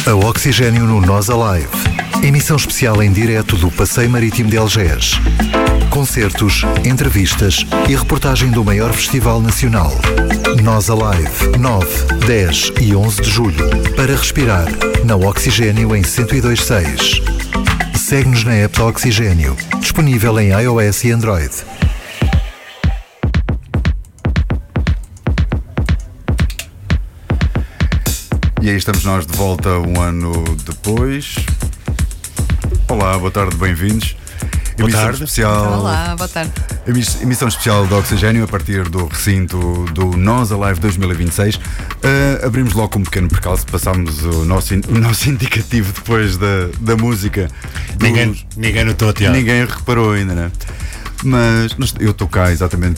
A Oxigênio no Nós Alive. Emissão especial em direto do Passeio Marítimo de Algés. Concertos, entrevistas e reportagem do maior festival nacional. Nós Alive, 9, 10 e 11 de julho. Para respirar, na Oxigênio em 102.6. Segue-nos na app da Oxigênio, disponível em iOS e Android. E aí estamos nós de volta um ano depois. Olá, boa tarde, bem-vindos. Boa tarde. Especial, olá, boa tarde. Emissão especial do Oxigênio a partir do recinto do Nós Alive 2026. Abrimos logo com um pequeno percalço, passámos o nosso indicativo depois da música. Ninguém notou, Tiago. Ninguém reparou ainda, né? Mas eu estou cá exatamente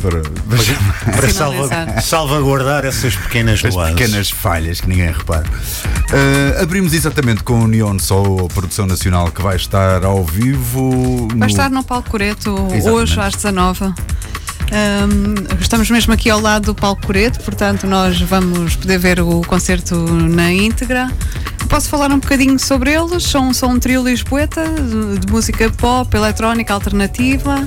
para salvaguardar essas pequenas nuances. Pequenas falhas que ninguém repara. Abrimos exatamente com o Neon Soul, a produção nacional que vai estar ao vivo. Vai estar no Palco Coreto Exatamente. Hoje às 19h. Estamos mesmo aqui ao lado do Palco Coreto, portanto nós vamos poder ver o concerto na íntegra. Posso falar um bocadinho sobre eles? São um trio lisboeta de música pop, eletrónica, alternativa.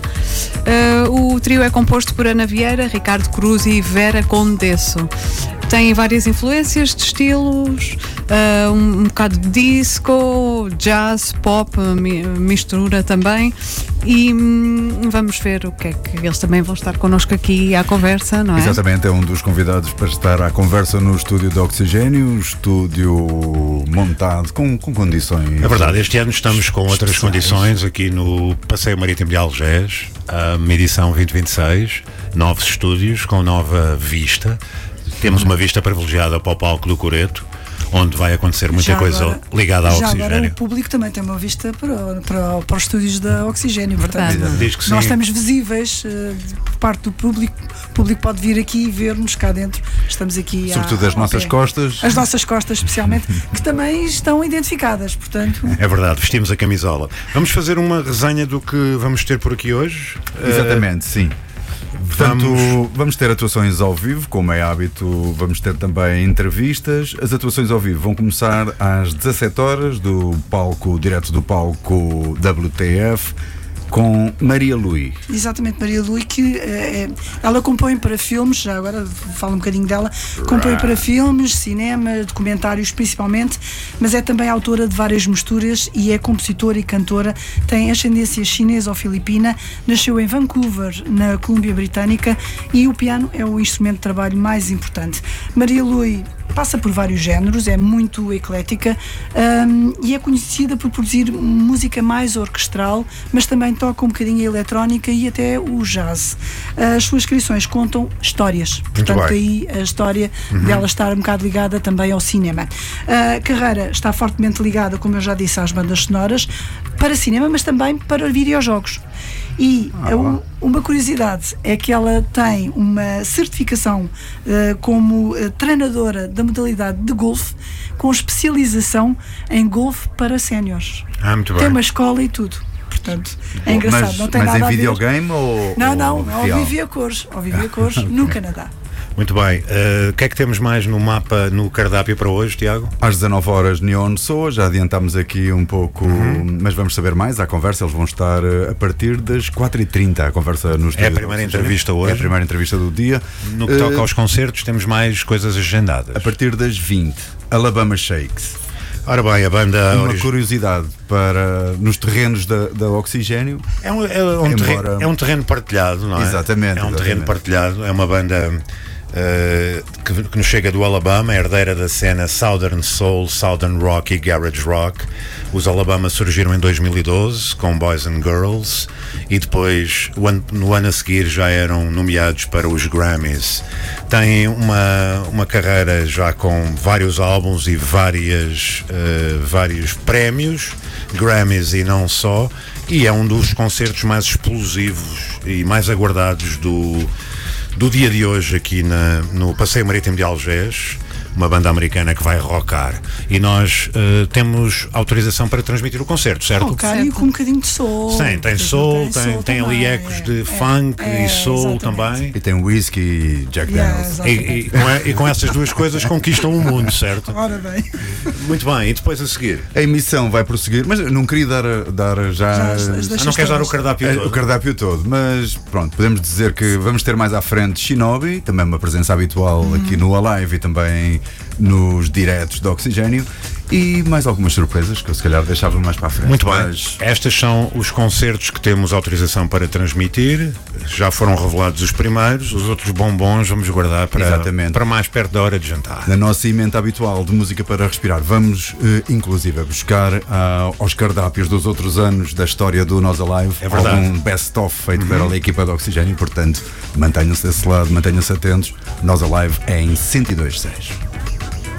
O trio é composto por Ana Vieira, Ricardo Cruz e Vera Condesso. Tem várias influências de estilos, um bocado de disco, jazz, pop, mistura também. E vamos ver o que é que eles também vão estar connosco aqui à conversa, não é? Exatamente, é um dos convidados para estar à conversa no estúdio de Oxigênio, estúdio montado com condições. É verdade, este ano estamos com outras condições aqui no Passeio Marítimo de Algés, uma edição 2026, novos estúdios com nova vista. Temos uma vista privilegiada para o palco do Coreto, onde vai acontecer muita coisa ligada ao Oxigênio. Agora o público também tem uma vista para os estúdios da Oxigênio. Portanto, diz que sim. nós estamos visíveis por parte do público. O público pode vir aqui e ver-nos cá dentro. Estamos aqui sobretudo as nossas costas. As nossas costas, especialmente, que também estão identificadas. Portanto, é verdade, vestimos a camisola. Vamos fazer uma resenha do que vamos ter por aqui hoje? Exatamente, sim. Portanto, vamos ter atuações ao vivo, como é hábito, vamos ter também entrevistas. As atuações ao vivo vão começar às 17h direto do palco WTF, com Maria Lui. Exatamente, Maria Lui, que ela compõe para filmes, já agora falo um bocadinho dela, compõe para filmes, cinema, documentários principalmente, mas é também autora de várias misturas e é compositora e cantora, tem ascendência chinesa ou filipina, nasceu em Vancouver, na Colômbia Britânica, e o piano é o instrumento de trabalho mais importante. Maria Lui passa por vários géneros, é muito eclética e é conhecida por produzir música mais orquestral, mas também toca um bocadinho a eletrónica e até o jazz. As suas criações contam histórias, portanto daí a história dela estar um bocado ligada também ao cinema. A carreira está fortemente ligada, como eu já disse, às bandas sonoras, para cinema, mas também para videojogos. E uma curiosidade é que ela tem uma certificação como treinadora da modalidade de golfe, com especialização em golfe para séniores. Muito bem. Tem uma escola e tudo. Portanto, é engraçado. Mas, não tem nada em a ver. videogame ou Não, real? ao vivo e a cores, no Canadá. Muito bem. O que é que temos mais no mapa, no cardápio para hoje, Tiago? Às 19h, Neon Soul, já adiantámos aqui um pouco, mas vamos saber mais. À conversa, eles vão estar a partir das 4h30. A conversa no estúdio. É a primeira entrevista hoje. É a primeira entrevista do dia. No que toca aos concertos, temos mais coisas agendadas. A partir das 20, Alabama Shakes. Ora bem, a banda... Uma curiosidade nos terrenos da Oxigênio. É um terreno partilhado, não é? Exatamente. É um terreno partilhado. É uma banda que nos chega do Alabama, herdeira da cena Southern Soul, Southern Rock e Garage Rock. Os Alabama surgiram em 2012 com Boys and Girls e depois no ano a seguir já eram nomeados para os Grammys. Tem uma carreira já com vários álbuns e vários prémios, Grammys e não só, e é um dos concertos mais explosivos e mais aguardados do dia de hoje aqui no Passeio Marítimo de Algés. uma banda americana que vai rockar. E nós temos autorização para transmitir o concerto, certo? Rockar e com um bocadinho de soul. Tem soul, tem ali também. ecos de funk e soul exatamente. também. E tem whisky e Jack Daniels. E com essas duas coisas conquistam o mundo, certo? Ora bem. Muito bem, e depois a seguir? A emissão vai prosseguir, mas eu não queria dar já Não queres dar o cardápio todo? o cardápio todo, mas pronto, podemos dizer que vamos ter mais à frente Shinobi, também uma presença habitual aqui no Alive e também nos diretos do Oxigênio, e mais algumas surpresas que eu se calhar deixava mais para a frente. Muito bem. Mas Estes são os concertos que temos autorização para transmitir. Já foram revelados os primeiros, os outros bombons vamos guardar Exatamente. para mais perto da hora de jantar. na nossa emenda habitual de música para respirar, vamos inclusive buscar aos cardápios dos outros anos da história do Nós Alive, É verdade. algum best-of feito pela equipa do Oxigênio, portanto mantenham-se desse lado, mantenham-se atentos. Nós Alive é em 102.6.